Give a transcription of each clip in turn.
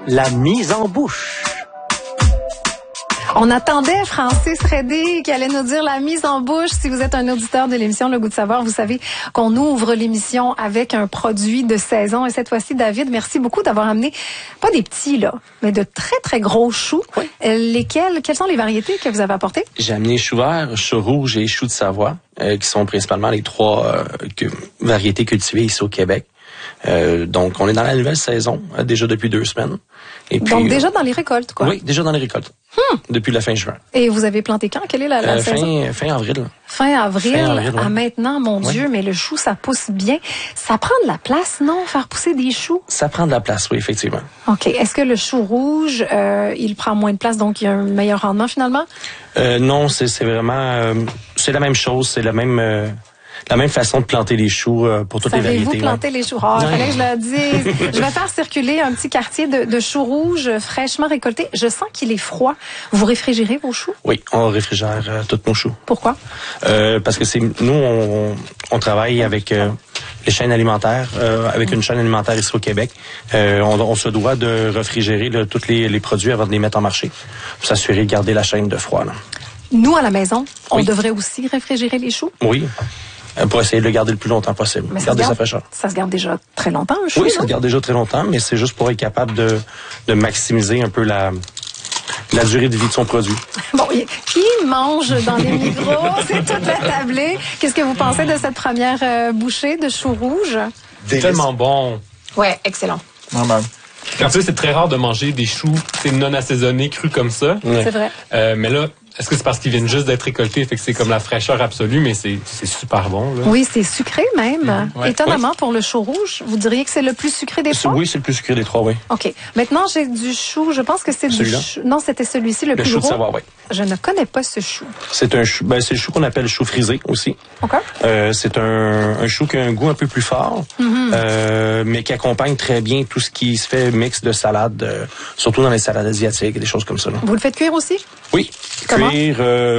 la mise en bouche. On attendait Francis Redé qui allait nous dire la mise en bouche. Si vous êtes un auditeur de l'émission Le Goût de Savoir, vous savez qu'on ouvre l'émission avec un produit de saison. Et cette fois-ci, David, merci beaucoup d'avoir amené, pas des petits là, mais de très, très gros choux. Oui. Quelles sont les variétés que vous avez apportées? J'ai amené chou vert, chou rouge et chou de Savoie, qui sont principalement les trois variétés cultivées ici au Québec. Donc, on est dans la nouvelle saison, déjà depuis 2 semaines. Et puis, donc, déjà dans les récoltes, quoi? Oui, déjà dans les récoltes. Depuis la fin juin. Et vous avez planté quand? Quelle est la saison? Fin avril. Fin avril, ouais. à maintenant, mon Dieu, mais le chou, ça pousse bien. Ça prend de la place, non, faire pousser des choux? Ça prend de la place, oui, effectivement. OK. Est-ce que le chou rouge, il prend moins de place, donc il y a un meilleur rendement, finalement? Non, c'est vraiment... c'est la même chose, c'est la même façon de planter les choux pour toutes les variétés. Savez-vous planter les choux? Il fallait que je le dise. Je vais faire circuler un petit quartier de choux rouges fraîchement récoltés. Je sens qu'il est froid. Vous réfrigérez vos choux? Oui, on réfrigère tous nos choux. Pourquoi? Parce que nous, on travaille avec les chaînes alimentaires, avec une chaîne alimentaire ici au Québec. On se doit de réfrigérer tous les produits avant de les mettre en marché pour s'assurer de garder la chaîne de froid. Là. Nous, à la maison, on Oui. devrait aussi réfrigérer les choux? Oui. Pour essayer de le garder le plus longtemps possible. Mais garder sa fraîcheur. Ça se garde déjà très longtemps, un chou? Oui, ça se garde déjà très longtemps, mais c'est juste pour être capable de maximiser un peu la durée de vie de son produit. Bon, qui mange dans les micros? C'est toute la tablée. Qu'est-ce que vous pensez de cette première bouchée de chou rouge? C'est tellement bon. Ouais, excellent. Vraiment. Quand tu sais, c'est très rare de manger des choux non assaisonnés, crus comme ça. Ouais. C'est vrai. Mais là, est-ce que c'est parce qu'ils viennent juste d'être récoltés, fait que c'est comme la fraîcheur absolue, mais c'est super bon, là. Oui, c'est sucré même. Ouais. Étonnamment, pour le chou rouge, vous diriez que c'est le plus sucré des trois? Oui, c'est le plus sucré des trois, oui. OK. Maintenant, j'ai du chou. Je pense que c'est du Celui-là? chou. Non, c'était celui-ci, le plus chou gros. de Savoie, oui. Je ne connais pas ce chou. C'est un chou, c'est le chou qu'on appelle chou frisé aussi. OK. C'est un chou qui a un goût un peu plus fort, mais qui accompagne très bien tout ce qui se fait mix de salade, surtout dans les salades asiatiques et des choses comme ça. Là. Vous le faites cuire aussi? Oui. Comment? Cuire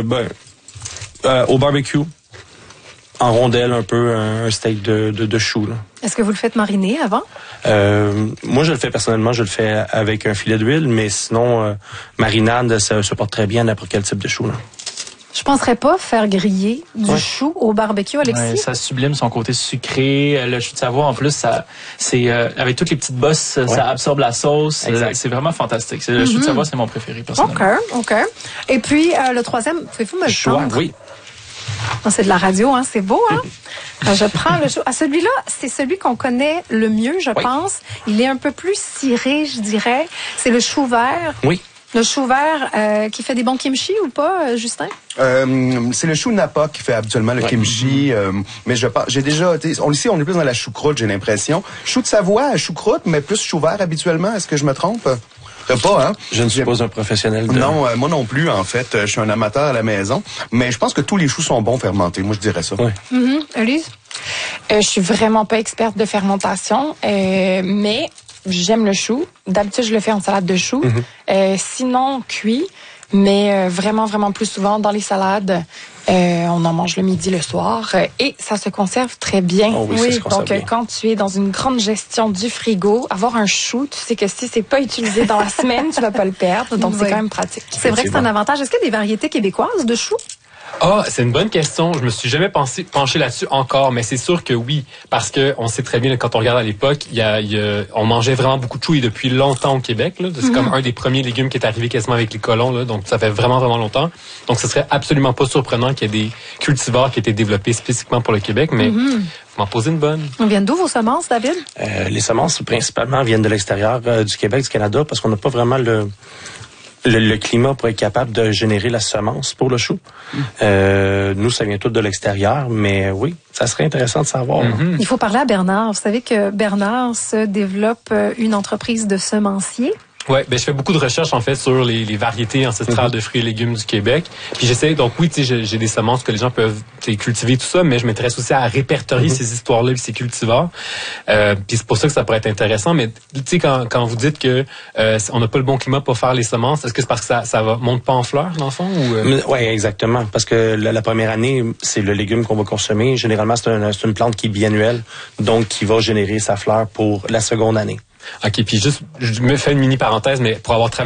au barbecue, en rondelle un peu, un steak de chou. Là. Est-ce que vous le faites mariner avant? Moi, je le fais personnellement, je le fais avec un filet d'huile, mais sinon, marinade, ça se porte très bien à n'importe quel type de chou. Là. Je penserais pas faire griller du chou au barbecue, Alexis. Ouais, ça sublime son côté sucré. Le chou de Savoie, en plus, c'est avec toutes les petites bosses, ça absorbe la sauce. C'est vraiment fantastique. Le chou de Savoie, c'est mon préféré, personnellement. OK. Et puis, le troisième, pouvez-vous me le Choix, prendre? oui. Non, c'est de la radio, hein? C'est beau, hein? Je prends le chou. Ah, celui-là, c'est celui qu'on connaît le mieux, je pense. Il est un peu plus ciré, je dirais. C'est le chou vert. Oui. Le chou vert qui fait des bons kimchi ou pas, Justin? C'est le chou Napa qui fait habituellement le kimchi, mais j'ai déjà été... Ici, on est plus dans la choucroute, j'ai l'impression. Chou de Savoie, choucroute, mais plus chou vert habituellement. Est-ce que je me trompe? Pas, hein? Je ne suis pas un professionnel de... Non, moi non plus, en fait. Je suis un amateur à la maison. Mais je pense que tous les choux sont bons fermentés. Moi, je dirais ça. Oui. Elise? Je suis vraiment pas experte de fermentation, mais j'aime le chou. D'habitude, je le fais en salade de chou. Sinon, cuit, mais vraiment plus souvent dans les salades. On en mange le midi, le soir, et ça se conserve très bien. Oh oui, ça se conserve donc bien. quand tu es dans une grande gestion du frigo, avoir un chou, tu sais que si c'est pas utilisé dans la semaine, tu vas pas le perdre. Donc c'est quand même pratique. C'est vrai que c'est un avantage. Est-ce qu'il y a des variétés québécoises de choux? Ah, c'est une bonne question. Je me suis jamais penché là-dessus encore, mais c'est sûr que oui, parce que on sait très bien là, quand on regarde à l'époque, on mangeait vraiment beaucoup de choux et depuis longtemps au Québec. Là, c'est comme un des premiers légumes qui est arrivé quasiment avec les colons. Là, donc ça fait vraiment longtemps. Donc ce serait absolument pas surprenant qu'il y ait des cultivars qui aient été développés spécifiquement pour le Québec, mais vous m'en posez une bonne. On vient d'où vos semences, David? Les semences principalement viennent de l'extérieur du Québec, du Canada, parce qu'on n'a pas vraiment le climat pour être capable de générer la semence pour le chou. Nous, ça vient tout de l'extérieur, mais oui, ça serait intéressant de savoir. Il faut parler à Bernard. Vous savez que Bernard se développe une entreprise de semencier. Ouais, je fais beaucoup de recherches en fait sur les variétés ancestrales de fruits et légumes du Québec. Puis j'essaie, donc oui, tu sais, j'ai des semences que les gens peuvent cultiver tout ça, mais je m'intéresse aussi à répertorier ces histoires-là et ces cultivars. Puis c'est pour ça que ça pourrait être intéressant. Mais tu sais, quand vous dites que on n'a pas le bon climat pour faire les semences, est-ce que c'est parce que ça monte pas en fleurs dans le fond ou Oui, exactement. Parce que la première année, c'est le légume qu'on va consommer. Généralement, c'est une plante qui est biannuelle, donc qui va générer sa fleur pour la seconde année. OK, puis juste, je me fais une mini parenthèse, mais pour avoir travaillé